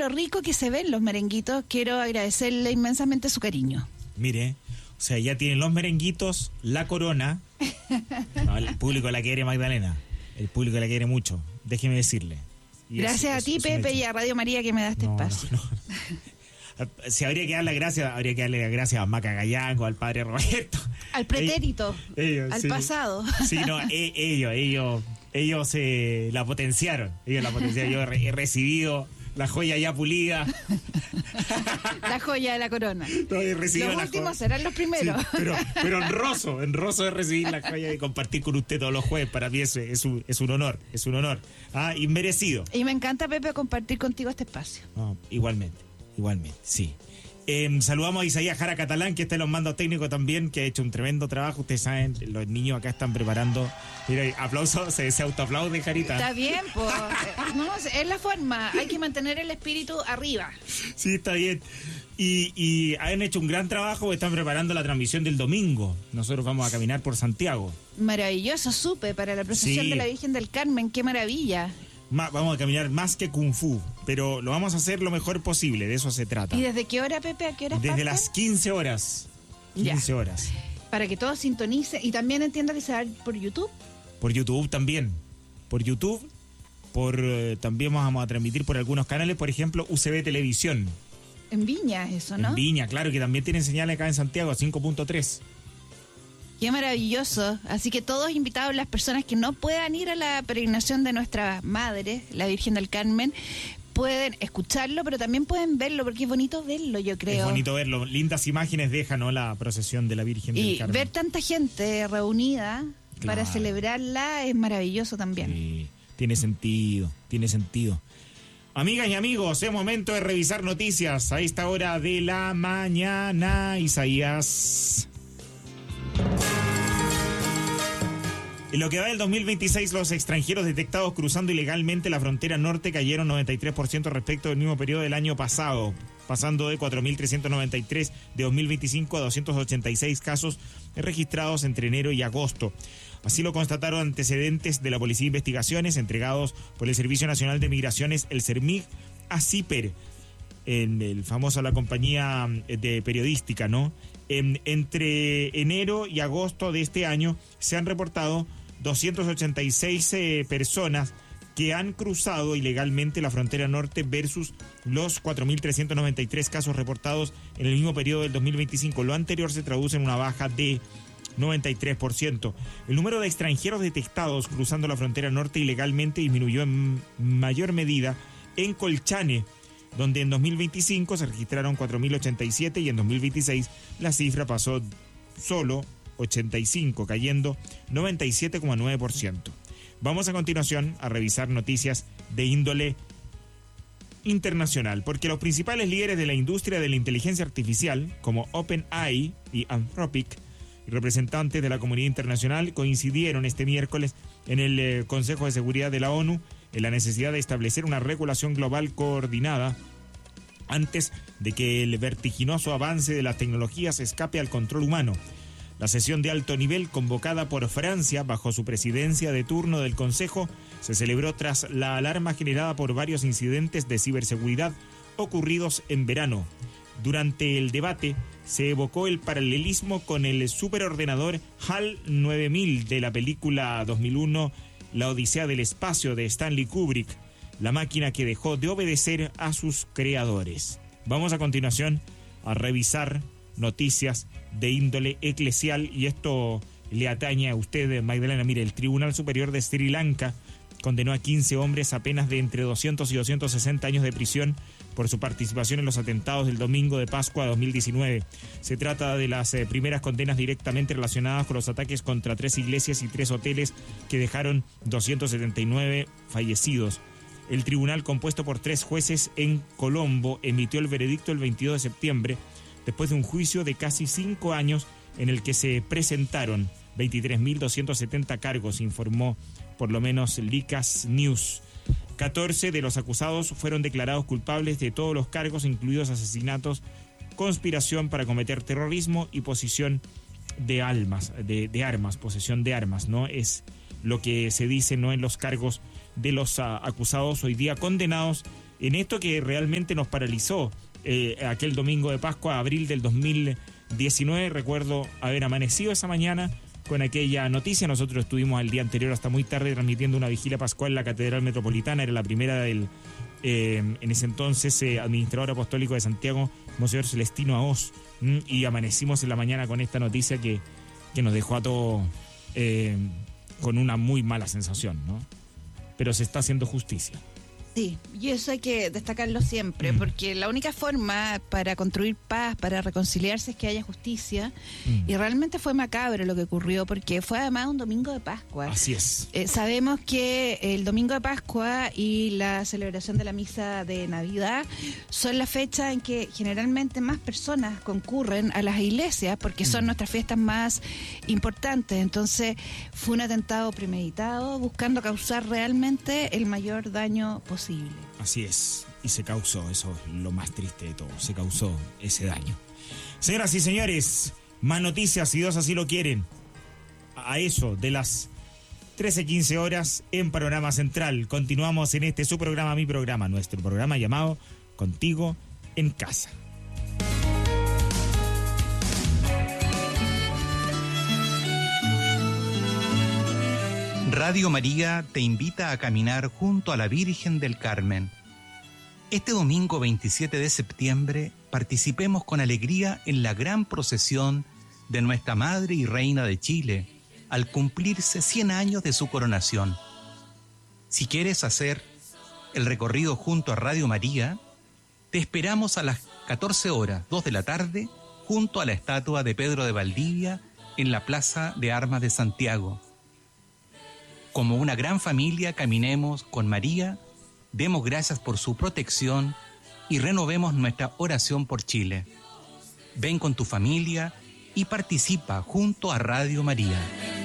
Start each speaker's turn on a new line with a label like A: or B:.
A: lo rico que se ven los merenguitos. Quiero agradecerle inmensamente su cariño.
B: Mire, o sea, ya tienen los merenguitos, la corona. No, el público la quiere, Magdalena. El público la quiere mucho, déjeme decirle. Y
A: gracias a ti, Pepe, y a Radio María que me da este espacio.
B: No. Si habría que darle gracias a Maca Gallango, al padre Roberto.
A: Al pretérito,
B: ellos,
A: al
B: sí.
A: pasado.
B: Sí, no, ellos la potenciaron. Yo he recibido la joya ya pulida.
A: La joya de la corona.
B: No, he recibido
A: los últimos serán los primeros.
B: Sí, pero honroso de recibir la joya y compartir con usted todos los jueves. Para mí es un honor. Inmerecido.
A: Y me encanta, Pepe, compartir contigo este espacio.
B: No, igualmente, sí. Saludamos a Isaías Jara Catalán, que está en los mandos técnicos también, que ha hecho un tremendo trabajo. Ustedes saben, los niños acá están preparando. Mira, aplauso, se autoaplaude, Jarita.
A: Está bien, pues. No, es la forma. Hay que mantener el espíritu arriba.
B: Sí, está bien. Y han hecho un gran trabajo, están preparando la transmisión del domingo. Nosotros vamos a caminar por Santiago.
A: Maravilloso, supe, para la procesión de la Virgen del Carmen. ¡Qué maravilla!
B: Vamos a caminar más que Kung Fu, pero lo vamos a hacer lo mejor posible, de eso se trata.
A: ¿Y desde qué hora, Pepe? ¿A qué hora?
B: Desde las 15 horas. 15 horas.
A: Para que todos sintonicen. Y también entiendo que se va por YouTube.
B: Por YouTube también. Por YouTube. También vamos a transmitir por algunos canales, por ejemplo, UCB Televisión.
A: En Viña, eso, ¿no?
B: En Viña, claro, que también tienen señales acá en Santiago, 5.3.
A: Qué maravilloso. Así que todos invitados, las personas que no puedan ir a la peregrinación de nuestra madre, la Virgen del Carmen, pueden escucharlo, pero también pueden verlo, porque es bonito verlo, yo creo.
B: Es bonito verlo. Lindas imágenes deja, ¿no?, la procesión de la Virgen del Carmen.
A: Y ver tanta gente reunida para celebrarla es maravilloso también.
B: Sí, tiene sentido. Amigas y amigos, es momento de revisar noticias a esta hora de la mañana. Isaías. En lo que va del 2026, los extranjeros detectados cruzando ilegalmente la frontera norte cayeron 93% respecto del mismo periodo del año pasado, pasando de 4.393 de 2025 a 286 casos registrados entre enero y agosto. Así lo constataron antecedentes de la Policía de Investigaciones entregados por el Servicio Nacional de Migraciones, el SERMIG, a CIPER, en el famoso, la compañía de periodística, ¿no? Entre enero y agosto de este año se han reportado 286 personas que han cruzado ilegalmente la frontera norte versus los 4.393 casos reportados en el mismo periodo del 2025. Lo anterior se traduce en una baja de 93%. El número de extranjeros detectados cruzando la frontera norte ilegalmente disminuyó en mayor medida en Colchane, donde en 2025 se registraron 4.087 y en 2026 la cifra pasó solo 85, cayendo 97,9%. Vamos a continuación a revisar noticias de índole internacional, porque los principales líderes de la industria de la inteligencia artificial, como OpenAI y Anthropic, y representantes de la comunidad internacional, coincidieron este miércoles en el Consejo de Seguridad de la ONU en la necesidad de establecer una regulación global coordinada antes de que el vertiginoso avance de las tecnologías escape al control humano. La sesión de alto nivel convocada por Francia bajo su presidencia de turno del Consejo se celebró tras la alarma generada por varios incidentes de ciberseguridad ocurridos en verano. Durante el debate se evocó el paralelismo con el superordenador HAL 9000 de la película 2001 La Odisea del Espacio de Stanley Kubrick, la máquina que dejó de obedecer a sus creadores. Vamos a continuación a revisar noticias de índole eclesial, y esto le atañe a usted, Magdalena. Mire, el Tribunal Superior de Sri Lanka condenó a 15 hombres a penas de entre 200 y 260 años de prisión por su participación en los atentados del domingo de Pascua de 2019. Se trata de las primeras condenas directamente relacionadas con los ataques contra 3 iglesias y 3 hoteles que dejaron 279 fallecidos. El tribunal, compuesto por 3 jueces en Colombo, emitió el veredicto el 22 de septiembre, después de un juicio de casi 5 años en el que se presentaron 23.270 cargos, informó por lo menos Licas News. 14 de los acusados fueron declarados culpables de todos los cargos, incluidos asesinatos, conspiración para cometer terrorismo y posesión de armas, posesión de armas, ¿no? Es lo que se dice, ¿no?, en los cargos de los acusados hoy día condenados en esto que realmente nos paralizó aquel domingo de Pascua, abril del 2019. Recuerdo haber amanecido esa mañana con aquella noticia. Nosotros estuvimos el día anterior hasta muy tarde transmitiendo una vigilia pascual en la Catedral Metropolitana. Era la primera del, en ese entonces, administrador apostólico de Santiago, Monseñor Celestino Aoz. Y amanecimos en la mañana con esta noticia que nos dejó a todos con una muy mala sensación, ¿no? Pero se está haciendo justicia.
A: Sí, y eso hay que destacarlo siempre, porque la única forma para construir paz, para reconciliarse, es que haya justicia. Y realmente fue macabro lo que ocurrió, porque fue además un domingo de Pascua.
B: Así es.
A: Sabemos que el domingo de Pascua y la celebración de la misa de Navidad son la fecha en que generalmente más personas concurren a las iglesias, porque son nuestras fiestas más importantes. Entonces fue un atentado premeditado, buscando causar realmente el mayor daño posible.
B: Así es, y se causó, eso es lo más triste de todo, se causó ese daño. Señoras y señores, más noticias, si Dios así lo quieren, a eso de las 13:15 horas en Panorama Central. Continuamos en este su programa, mi programa, nuestro programa llamado Contigo en Casa.
C: Radio María te invita a caminar junto a la Virgen del Carmen. Este domingo 27 de septiembre participemos con alegría en la gran procesión de nuestra Madre y Reina de Chile, al cumplirse 100 años de su coronación. Si quieres hacer el recorrido junto a Radio María, te esperamos a las 14 horas, 2 de la tarde, junto a la estatua de Pedro de Valdivia en la Plaza de Armas de Santiago. Como una gran familia caminemos con María, demos gracias por su protección y renovemos nuestra oración por Chile. Ven con tu familia y participa junto a Radio María.